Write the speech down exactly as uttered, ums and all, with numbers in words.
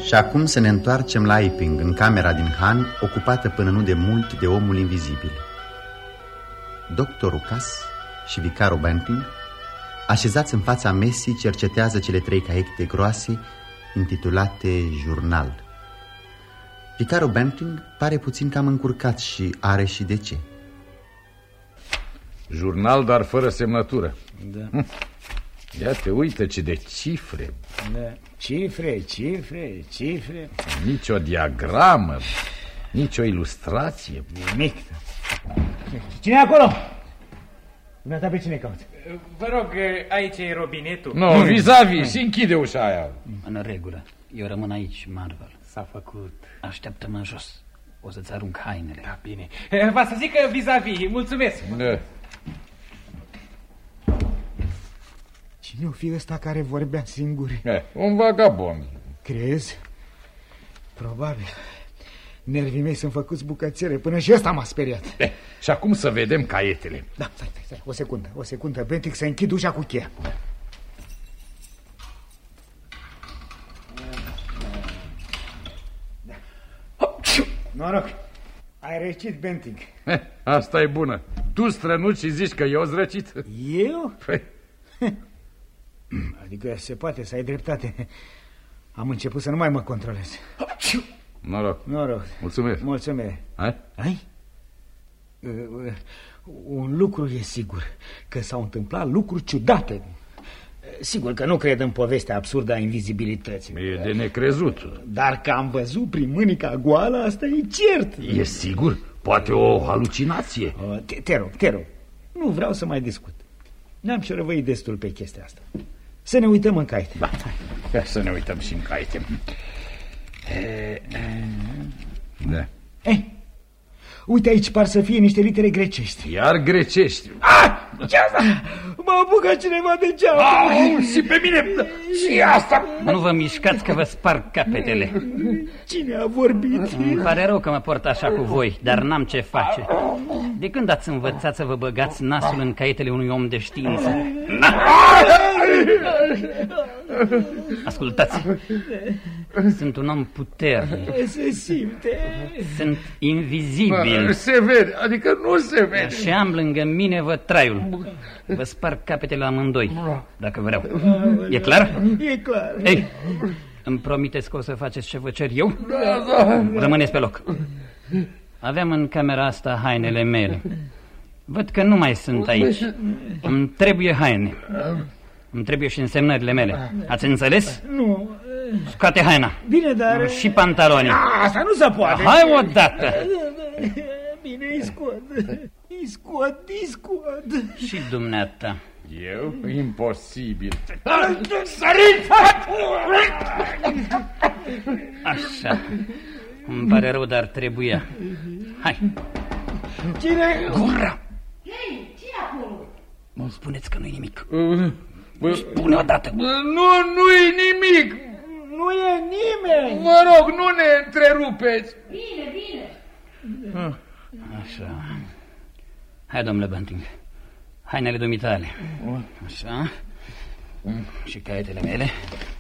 Și acum să ne întoarcem la Iping, în camera din Han, ocupată până nu de mult de omul invizibil. Doctorul Cass și vicarul Banting, așezați în fața mesii, cercetează cele trei caiete groase intitulate Jurnal. Vicarul Banting pare puțin cam încurcat și are și de ce. Jurnal, dar fără semnătură. Da. Ia te uită ce de cifre. Da. Cifre, cifre, cifre. Nici o diagramă, nici o ilustrație. Nimic. Cine e acolo? Dumneata pe cine cauți? Vă rog, aici e robinetul. Nu, no, vis-a-vis, și închide ușa aia. În regulă, eu rămân aici, Marvel. S-a făcut. Așteaptă-mă în jos, o să-ți arunc hainele. Da, bine. Va să zic că vis-a-vis, mulțumesc. Da. Cine o fi ăsta care vorbea singur? E, un vagabond. Crezi? Probabil. Nervii mei sunt făcuți bucățele, până și ăsta m-a speriat. E, și acum să vedem caietele. Da, stai, stai, stai, o secundă, o secundă, Bentic, să închid ușa cu cheia. Noroc, ai răcit, Bentic. E, asta e bună. Tu strănuți și zici că eu-s răcit? Eu? Păi. Adică se poate să ai dreptate. Am început să nu mai mă controlez. Noroc. Noroc. Mulțumesc. Mulțumesc. Hai? Hai? Uh, uh, un lucru e sigur, că s-au întâmplat lucruri ciudate. Sigur că nu cred în povestea absurdă a invizibilității. E de necrezut. Dar că am văzut prin mânica goală, asta e cert. E sigur? Poate o halucinație. Te, te rog, te rog. Nu vreau să mai discut. Ne-am șerăvăit destul pe chestia asta. Să ne uităm în caiete. Da, hai să ne uităm și în caiete. Da. Ei, uite aici, par să fie niște litere grecești. Iar grecești. Ah! Ce asta? M-a apucat cineva de geam. Au, și pe mine. Și asta. Nu vă mișcați că vă sparg capetele. Cine a vorbit? Îmi pare rău că mă port așa cu voi, dar n-am ce face. De când ați învățat să vă băgați nasul în caietele unui om de știință? Ascultați. Sunt un om puternic. Se simte. Sunt invizibil. Se vede, adică nu se vede. Și am lângă mine vă traiul. Vă sparg capetele amândoi, dacă vreau. E clar? E clar. Ei, îmi promiteți că o să faceți ce vă cer eu? Da, da. Rămâneți pe loc. Aveam în camera asta hainele mele. Văd că nu mai sunt aici. Îmi trebuie haine. Îmi trebuie și însemnările mele. Ați înțeles? Nu. Scoate haina. Bine, dar... Și pantaloni. Asta nu se poate. Hai odată. Bine, îi scot. Îi scot, îi scot. Și dumneata. Eu? Imposibil. Sărit! Așa. Îmi pare rău, dar trebuia. Hai. Cine? Gura! Hei, ce acolo? Nu spuneți că nu-i nimic. Bă, Spune odată. Nu, nu-i nimic. Nu e nimeni. Mă rog, nu ne întrerupeți. Bine, bine. Așa. Hai, domnule Banting. Hainele dumitale. Așa. Și caietele mele.